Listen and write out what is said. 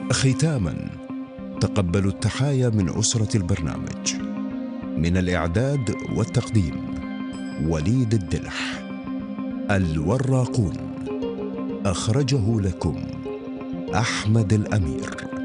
ختاماً، تقبلوا التحايا من أسرة البرنامج. من الإعداد والتقديم وليد الدلح. الوراقون، أخرجه لكم أحمد الأمير.